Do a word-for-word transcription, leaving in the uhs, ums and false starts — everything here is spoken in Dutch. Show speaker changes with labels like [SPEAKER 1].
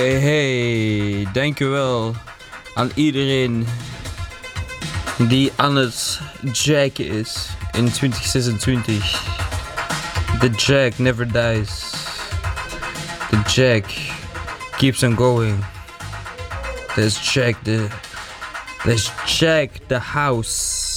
[SPEAKER 1] Hey, hey, dankjewel aan iedereen die aan het jacken is in twintig zesentwintig. The jack never dies. The jack keeps on going. Let's check the... Let's check the house.